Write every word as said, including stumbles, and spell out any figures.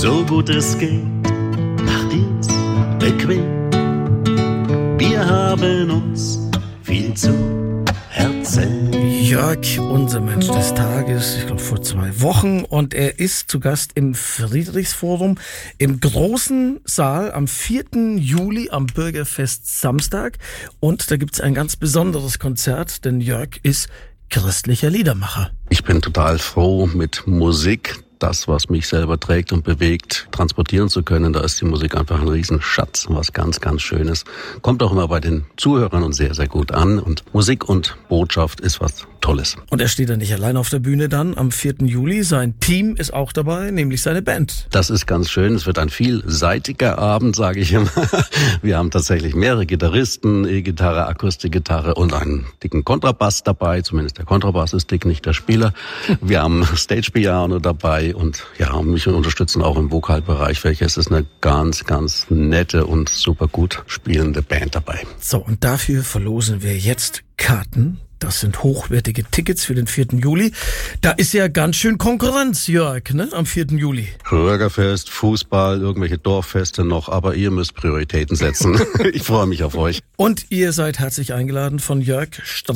So gut es geht, mach dir's bequem. Wir haben uns viel zu erzählen. Jörg, unser Mensch des Tages, ich glaube vor zwei Wochen. Und er ist zu Gast im Friedrichsforum im großen Saal am vierten Juli am Bürgerfest Samstag. Und da gibt's ein ganz besonderes Konzert, denn Jörg ist christlicher Liedermacher. Ich bin total froh, mit Musik das, was mich selber trägt und bewegt, transportieren zu können. Da ist die Musik einfach ein Riesenschatz, was ganz, ganz Schönes. Kommt auch immer bei den Zuhörern und sehr, sehr gut an. Und Musik und Botschaft ist was Tolles. Und er steht dann nicht allein auf der Bühne dann am vierten Juli. Sein Team ist auch dabei, nämlich seine Band. Das ist ganz schön. Es wird ein vielseitiger Abend, sage ich immer. Wir haben tatsächlich mehrere Gitarristen, E-Gitarre, Akustikgitarre und einen dicken Kontrabass dabei. Zumindest der Kontrabass ist dick, nicht der Spieler. Wir haben Stage-Piano dabei und ja, mich unterstützen auch im Vokalbereich. Welches ist eine ganz, ganz nette und super gut spielende Band dabei. So, und dafür verlosen wir jetzt Karten. Das sind hochwertige Tickets für den vierten Juli. Da ist ja ganz schön Konkurrenz, Jörg, ne, am vierten Juli. Bürgerfest, Fußball, irgendwelche Dorffeste noch, aber ihr müsst Prioritäten setzen. Ich freue mich auf euch. Und ihr seid herzlich eingeladen von Jörg Strauß.